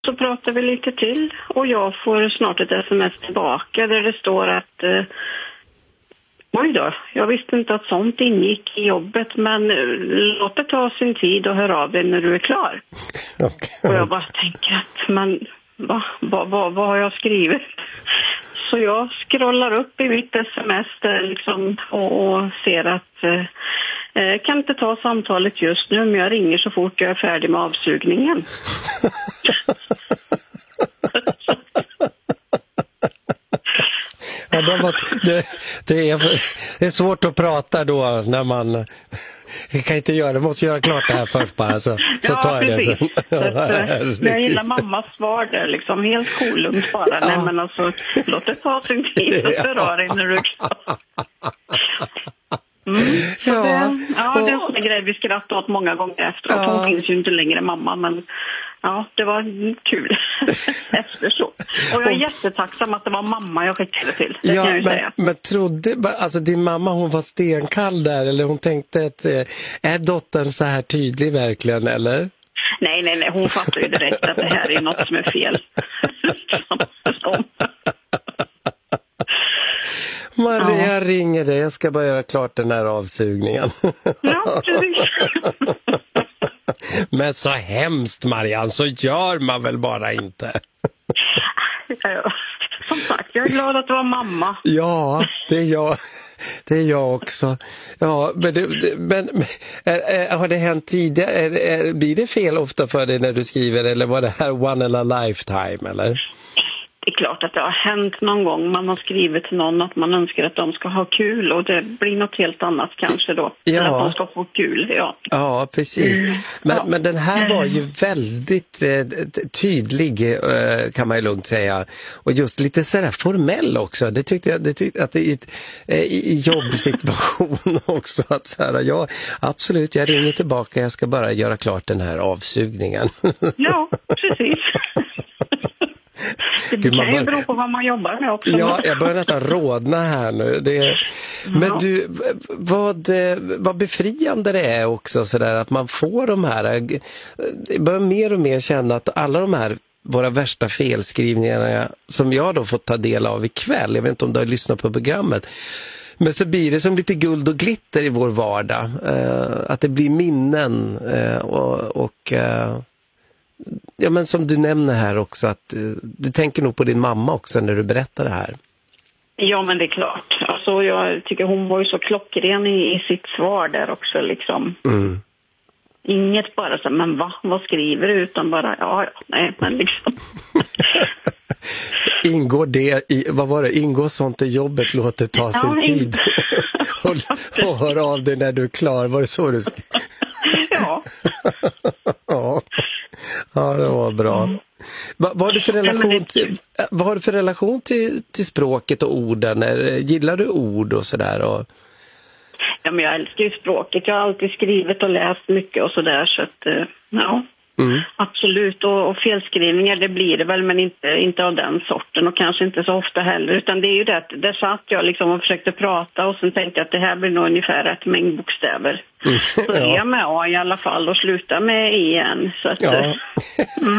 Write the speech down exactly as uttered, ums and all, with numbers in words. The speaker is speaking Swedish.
Så pratar vi lite till och jag får snart ett sms tillbaka där det står att eh, oj då, jag visste inte att sånt ingick i jobbet, men eh, låt det ta sin tid och hör av dig när du är klar. Okay. Och jag bara tänker att, men va, va, va, vad har jag skrivit? Så jag scrollar upp i mitt sms där liksom, och, och ser att eh, kan inte ta samtalet just nu, men jag ringer så fort jag är färdig med avsugningen. Ja, det, var, det, det, är, det är svårt att prata då när man jag kan inte göra det, måste göra klart det här först bara så, så ja, tar jag precis. det sen. Så, så, jag gillar mammas svar där liksom, helt kolugnt bara. Ja. Nej, men alltså, låt det ta sin tid och föra dig när du är klar. Mm, så ja, det, ja, det är en sån grej vi skrattar åt många gånger efteråt. Ja. Hon finns ju inte längre, mamma, men ja, det var kul efter så. Och jag är jättetacksam att det var mamma jag skickade till. Det ja, kan jag ju men, säga. Men trodde, alltså din mamma, hon var stenkall där, eller hon tänkte att är dottern så här tydlig verkligen, eller? Nej, nej, nej, hon fattar ju direkt att det här är något som är fel. Maria, ja. Ringer dig. Jag ska bara göra klart den här avsugningen. Ja, precis. Men så hemskt, Marianne, så gör man väl bara inte. Ja, som sagt, jag är glad att du var mamma. Ja, det är jag. Det är jag också. Ja, men, det, men är, är, har det hänt tidigare? Är, är, blir det fel ofta för dig när du skriver, eller var det här one in a lifetime, eller? Det är klart att det har hänt någon gång. Man har skrivit till någon att man önskar att de ska ha kul, och det blir något helt annat kanske då. Ja. Eller att de ska få kul, ja. Ja, precis. Mm. Men, ja. men den här var ju väldigt eh, tydlig, eh, kan man ju lugnt säga. Och just lite sådär formell också. Det tyckte jag, det tyckte att det i, eh, i jobbsituation också. Att så här, ja, absolut, jag ringer tillbaka. Jag ska bara göra klart den här avsugningen. Ja, precis. Det Gud, kan ju bör... bero på vad man jobbar med också. Ja, jag börjar nästan rådna här nu. Det är... ja. Men du, vad, vad befriande det är också sådär att man får de här, jag börjar mer och mer känna att alla de här våra värsta felskrivningarna som jag då fått ta del av ikväll, jag vet inte om du har lyssnat på programmet, men så blir det som lite guld och glitter i vår vardag. Uh, att det blir minnen uh, och... och uh... ja, men som du nämner här också, att du, du tänker nog på din mamma också när du berättar det här. Ja, men det är klart. Alltså, jag tycker hon var ju så klockren i, i sitt svar där också liksom. Mm. Inget bara så, men va? Vad skriver du? Utan bara, ja, ja nej, men liksom. Ingår det i, vad var det? Ingår sånt i jobbet, låter ta sin ja, tid. och, och hör av dig när du är klar. Var det så du skrev? Ja. Ja. Ja, det var bra. Mm. Vad, vad har du för relation till, vad har du för relation till, till språket och orden? Gillar du ord och sådär? Och... Ja, men jag älskar ju språket. Jag har alltid skrivit och läst mycket och sådär. Så att, ja, mm. absolut. Och, och felskrivningar, det blir det väl, men inte, inte av den sorten. Och kanske inte så ofta heller. Utan det är ju det, där satt jag liksom och försökte prata. Och sen tänkte jag att det här blir nog ungefär rätt mängd bokstäver. Mm. Så ja. Är jag med A i alla fall och slutar med E igen. Så att, ja. mm.